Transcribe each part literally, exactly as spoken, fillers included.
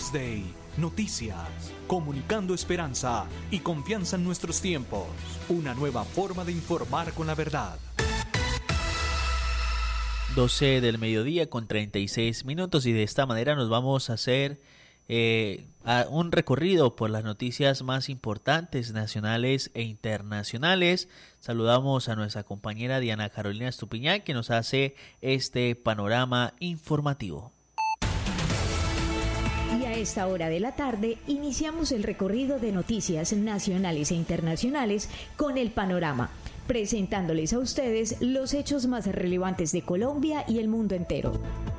Fox Day. Noticias, comunicando esperanza y confianza en nuestros tiempos. Una nueva forma de informar con la verdad. doce del mediodía con treinta y seis minutos, y de esta manera nos vamos a hacer eh, a un recorrido por las noticias más importantes nacionales e internacionales. Saludamos a nuestra compañera Diana Carolina Estupiñán, que nos hace este panorama informativo. Y a esta hora de la tarde iniciamos el recorrido de noticias nacionales e internacionales con el panorama, presentándoles a ustedes los hechos más relevantes de Colombia y el mundo entero.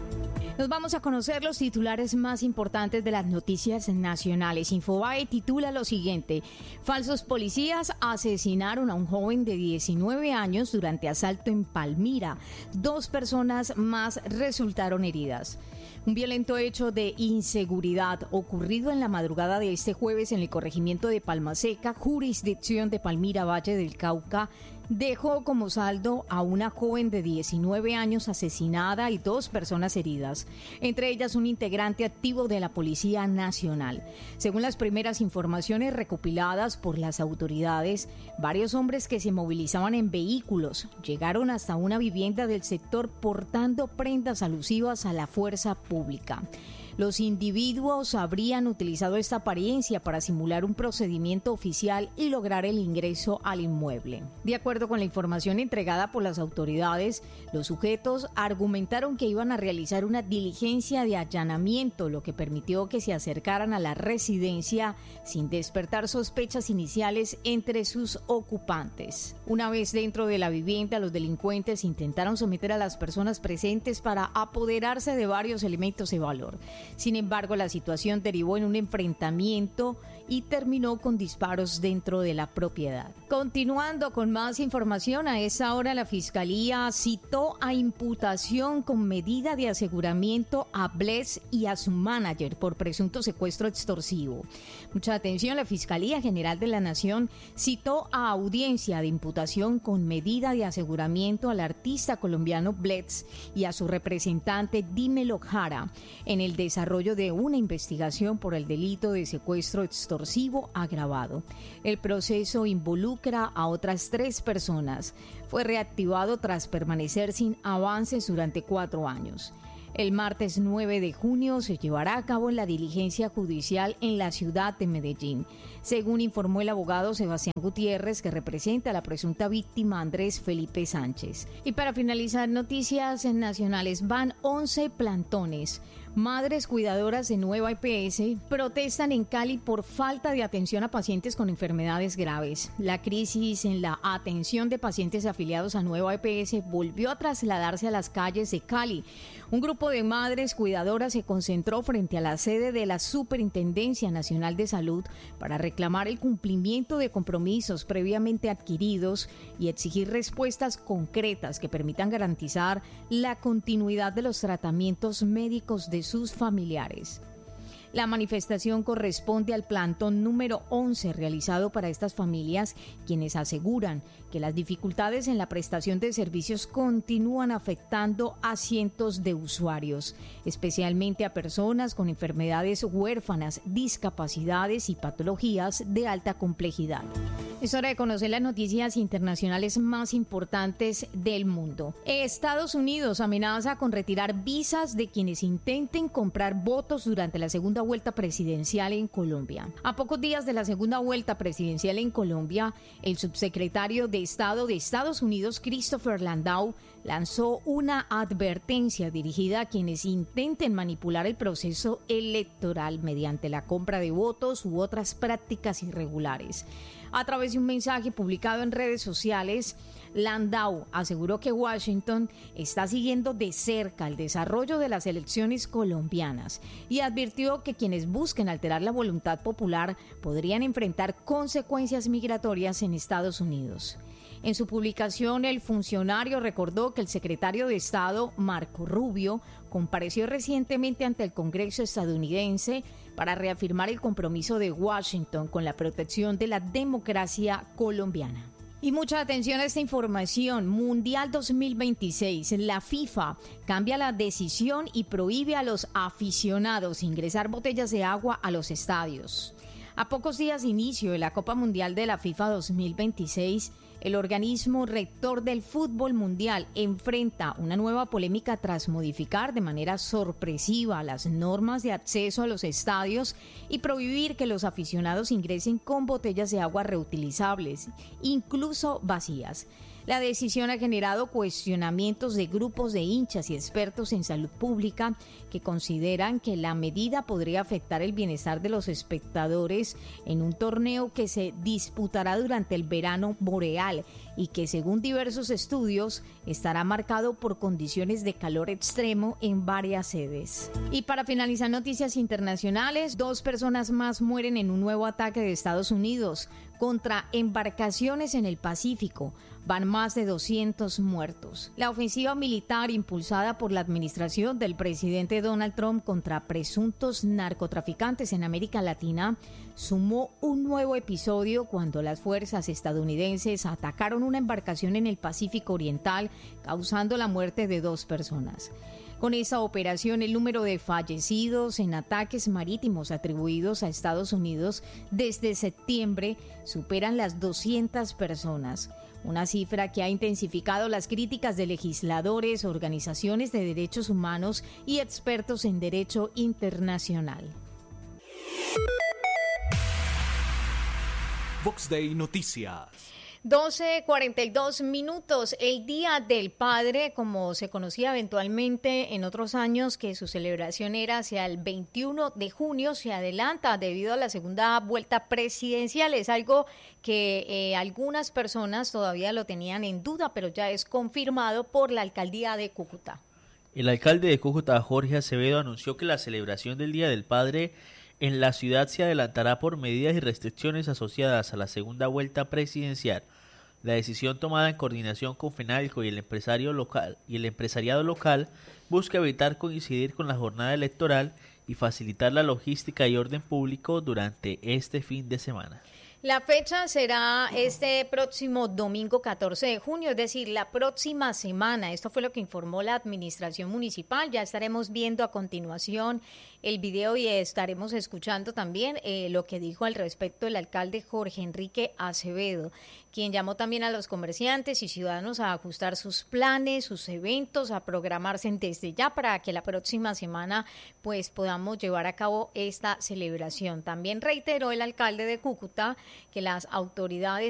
Nos vamos a conocer los titulares más importantes de las noticias nacionales. Infobae titula lo siguiente: falsos policías asesinaron a un joven de diecinueve años durante asalto en Palmira. Dos personas más resultaron heridas. Un violento hecho de inseguridad ocurrido en la madrugada de este jueves en el corregimiento de Palmaseca, jurisdicción de Palmira, Valle del Cauca, dejó como saldo a una joven de diecinueve años asesinada y dos personas heridas, entre ellas un integrante activo de la Policía Nacional. Según las primeras informaciones recopiladas por las autoridades, varios hombres que se movilizaban en vehículos llegaron hasta una vivienda del sector portando prendas alusivas a la fuerza pública. Los individuos habrían utilizado esta apariencia para simular un procedimiento oficial y lograr el ingreso al inmueble. De acuerdo con la información entregada por las autoridades, los sujetos argumentaron que iban a realizar una diligencia de allanamiento, lo que permitió que se acercaran a la residencia sin despertar sospechas iniciales entre sus ocupantes. Una vez dentro de la vivienda, los delincuentes intentaron someter a las personas presentes para apoderarse de varios elementos de valor. Sin embargo, la situación derivó en un enfrentamiento y terminó con disparos dentro de la propiedad. Continuando con más información, a esa hora la Fiscalía citó a imputación con medida de aseguramiento a Bless y a su manager por presunto secuestro extorsivo. Mucha atención, la Fiscalía General de la Nación citó a audiencia de imputación con medida de aseguramiento al artista colombiano Bless y a su representante Dímelo Jara en el desarrollo de una investigación por el delito de secuestro extorsivo agravado. El proceso involucra a otras tres personas. Fue reactivado tras permanecer sin avances durante cuatro años. El martes nueve de junio se llevará a cabo la diligencia judicial en la ciudad de Medellín, según informó el abogado Sebastián Gutiérrez, que representa a la presunta víctima Andrés Felipe Sánchez. Y para finalizar, noticias nacionales: van once plantones. Madres cuidadoras de Nueva E P S protestan en Cali por falta de atención a pacientes con enfermedades graves. La crisis en la atención de pacientes afiliados a Nueva E P S volvió a trasladarse a las calles de Cali. Un grupo de madres cuidadoras se concentró frente a la sede de la Superintendencia Nacional de Salud para reclamar el cumplimiento de compromisos previamente adquiridos y exigir respuestas concretas que permitan garantizar la continuidad de los tratamientos médicos de sus familiares. La manifestación corresponde al plantón número once realizado para estas familias, quienes aseguran que las dificultades en la prestación de servicios continúan afectando a cientos de usuarios, especialmente a personas con enfermedades huérfanas, discapacidades y patologías de alta complejidad. Es hora de conocer las noticias internacionales más importantes del mundo. Estados Unidos amenaza con retirar visas de quienes intenten comprar votos durante la segunda vuelta presidencial en Colombia. A pocos días de la segunda vuelta presidencial en Colombia, el subsecretario de Estado de Estados Unidos, Christopher Landau, lanzó una advertencia dirigida a quienes intenten manipular el proceso electoral mediante la compra de votos u otras prácticas irregulares. A través de un mensaje publicado en redes sociales, Landau aseguró que Washington está siguiendo de cerca el desarrollo de las elecciones colombianas y advirtió que quienes busquen alterar la voluntad popular podrían enfrentar consecuencias migratorias en Estados Unidos. En su publicación, el funcionario recordó que el secretario de Estado, Marco Rubio, compareció recientemente ante el Congreso estadounidense para reafirmar el compromiso de Washington con la protección de la democracia colombiana. Y mucha atención a esta información. Mundial dos mil veintiséis. La FIFA cambia la decisión y prohíbe a los aficionados ingresar botellas de agua a los estadios. A pocos días de inicio de la Copa Mundial de la FIFA dos mil veintiséis, el organismo rector del fútbol mundial enfrenta una nueva polémica tras modificar de manera sorpresiva las normas de acceso a los estadios y prohibir que los aficionados ingresen con botellas de agua reutilizables, incluso vacías. La decisión ha generado cuestionamientos de grupos de hinchas y expertos en salud pública que consideran que la medida podría afectar el bienestar de los espectadores en un torneo que se disputará durante el verano boreal y que, según diversos estudios, estará marcado por condiciones de calor extremo en varias sedes. Y para finalizar, noticias internacionales, dos personas más mueren en un nuevo ataque de Estados Unidos contra embarcaciones en el Pacífico. Van más de doscientos muertos. La ofensiva militar impulsada por la administración del presidente Donald Trump contra presuntos narcotraficantes en América Latina sumó un nuevo episodio cuando las fuerzas estadounidenses atacaron una embarcación en el Pacífico Oriental, causando la muerte de dos personas. Con esta operación, el número de fallecidos en ataques marítimos atribuidos a Estados Unidos desde septiembre superan las doscientas personas, una cifra que ha intensificado las críticas de legisladores, organizaciones de derechos humanos y expertos en derecho internacional. Vox Day Noticias. doce cuarenta y dos minutos, el Día del Padre, como se conocía eventualmente en otros años, que su celebración era hacia el veintiuno de junio, se adelanta debido a la segunda vuelta presidencial. Es algo que eh, algunas personas todavía lo tenían en duda, pero ya es confirmado por la alcaldía de Cúcuta. El alcalde de Cúcuta, Jorge Acevedo, anunció que la celebración del Día del Padre en la ciudad se adelantará por medidas y restricciones asociadas a la segunda vuelta presidencial. La decisión, tomada en coordinación con FENALCO y el empresario local y el empresariado local, busca evitar coincidir con la jornada electoral y facilitar la logística y orden público durante este fin de semana. La fecha será este próximo domingo catorce de junio, es decir, la próxima semana. Esto fue lo que informó la administración municipal. Ya estaremos viendo a continuación el video y estaremos escuchando también eh, lo que dijo al respecto el alcalde Jorge Enrique Acevedo, quien llamó también a los comerciantes y ciudadanos a ajustar sus planes, sus eventos, a programarse desde ya para que la próxima semana pues podamos llevar a cabo esta celebración. También reiteró el alcalde de Cúcuta que las autoridades